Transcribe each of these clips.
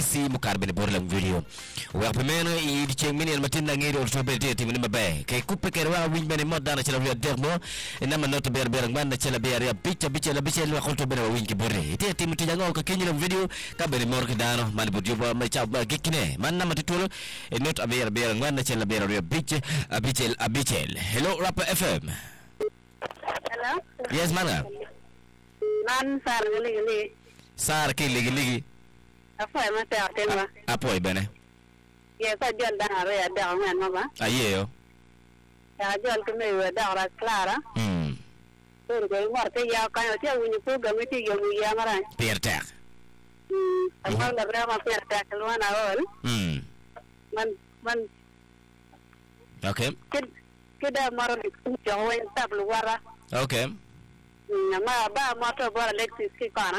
si mukar bene bor lang video wa pemeno I di cheng mini matinda ngiri or to bete timini mabe kay kupe kay wa win bene mod dana chela wi dermo na man not ber ber man chela ber ya bicha la khol to bene win ki borre te timiti jango ka kinyi video ka bene mor ki dano man bu juba ma cha ba gikine man na matitulo not aber ber man chela ber ya bicha abichel hello rap fm hello yes mana nan sar gili Apoy mate atenwa. Apoy bene. Ye sa jol da re da ngwan mama. Ayeyo. Ya jol ke me da ra clara. Tur go marte ya kan te wuni ko ga meti yo ya mara. Perta. Ay ma la brama perta kelwana ol. Man. Okay. Kida maro ni jo wen tablu wara. Okay. Ma ba moto bora lexis ki kana.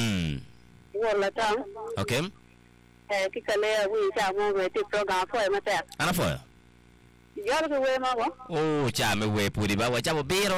Wala tang. Okay. Kikale wi cha mo we ti program fo ma ta. Ana fo. Yar ko we ma bo. Oh, cha me we pudi ba wa cha bo biro.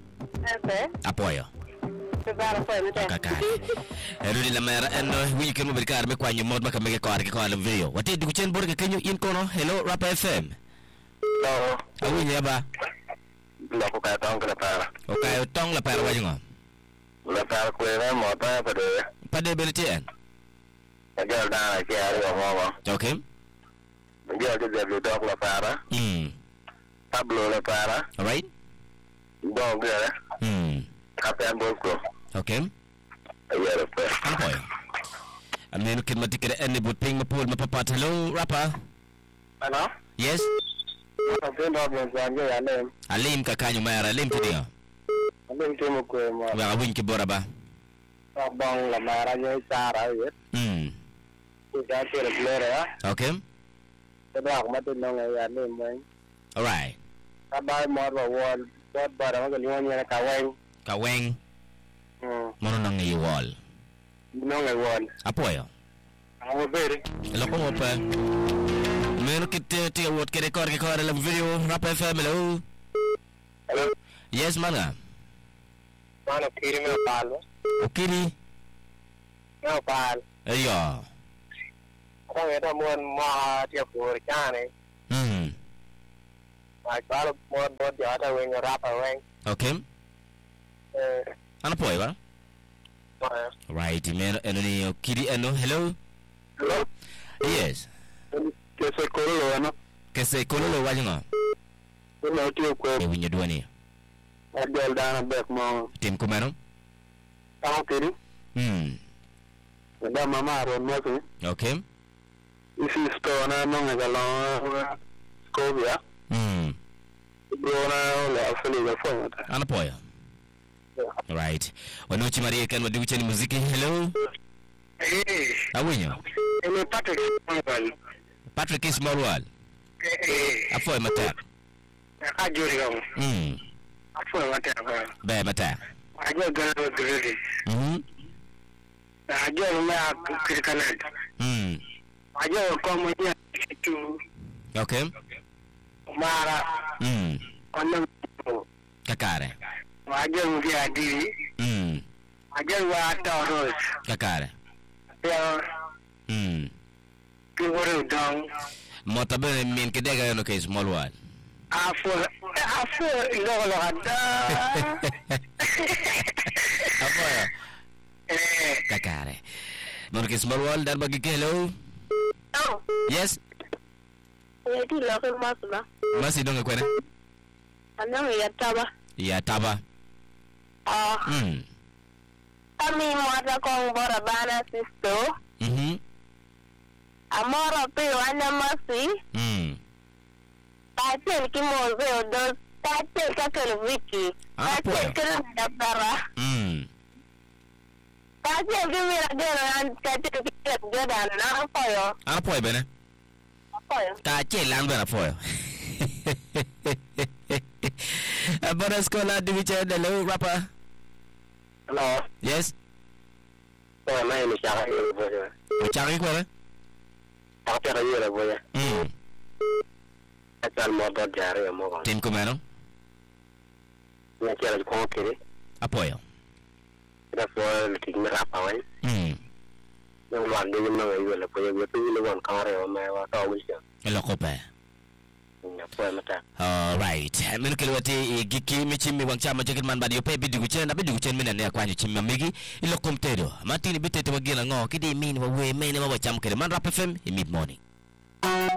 Apoyo. Te bara fo ma ta. Kaka. Rudi la mera endo wi ke mo berkar me kwa nyumod ma kamege ko arke ko ala video. Wati du chen borge kenyu in kono. Hello Rap FM. Hello. Awi ne ba. La ko ka tong la para. Okay, tong la para wa jingo. La para ko e mo ta pa de. Pade belitien. Ajal da na ke ari mo. Okay. Ajal de de dog la para. Pablo la para. All right. Dog ya. Kapan bosco. Okay. Ayero pe. Apoy. Ameno kin matikere ene buting mapul mapapat. Hello rapper. Ano? Yes. Apen dog ya janje ya nem. Alim kakanyo mara lim tidio. Apen timo ko mo. Wa win ki boraba. Bong la mara yo sara yet. Ku ga te le ya. Okay. Te dog ma te no ya nem mo. All right. Ka ba mo wall. Bot ba ma ko liwan ya ka wen. Kaweng. Mono nang ngi wall. No ngai wall. Apoyo. Amo bere. Lo ko mo pa. Meno kite te wot ke record ke ko la video Rap FM hello. Hello. Yes mana. Mano kiri me palo. Okiri. No pal. Ayo. Ko eta mon ma dia por chane. Ai palo mon bot ya ta wen rap wen. Okay. Ana poy ba? Right, meno eno ni okiri eno hello. Hello. Yes. Que se kololo ano. Que se kololo wa jingo. No tio ko. E winyo duani. Ajal da na bek mo. Tim ko meno. Amo kiri. Da mama ro mo ko. Okay. Isi sto na no ngalo Scovia. Brona la afeli ga fo. Ana poy. Right. Wanochi Maria kan wadi ucheni muziki. Hello. Awinyo. Ene Patrick Smallwell. Patrick Smallwell. Afoy mata. Ajuri ga. Afoy mata ba. Be mata. Ajo ga grede. Ajo ma kirkanat. Ajo ko mo ya tu. Okay. Mara. Onam. Kakare. Ajo ngi adi. Ajo wa toros. Kakare. Ya. Keworo dong. Mota be min ke dega no ke Smallwell. Afo lo ada. Afoy. Kakare. Mon ke Smallwell dar bagi ke hello. Oh. Yes. Ye ti lo ko masba. Masi donga kwena. Ano ya taba. Ya taba. Ami mo ata ko bora bana sisto. Amora pe wana masi. Tatel ki mo veo dos. Tatel ka ke wiki. Tatel ke da para. Tatel ki mira gero an tatel ki ke da na apoyo. Apoy bene. Apoyo. Ta che lambe apoyo. Abara skola di bicara hello rapper. Hello. Yes. Oh, mai ni chara yo boya. Chara ko na? Chara yo la boya. Atal mo do jare mo ko. Tim ko meno? Ya chara ko kire. Apoyo. Da fo ti mi rapa wen. nhưng mà đi mà người là bây giờ tôi là còn có rồi mà tao bây giờ Elo kope. Pwede mata. Alright. Minu kilwati giki michimi wangchama jakin man badi yope bidu guchen mina ne akwanyo chimi migi ilo komtedo. Matini bitete wagila ngo kidi mini wawe mene mawacham kere man Rap FM in mid morning.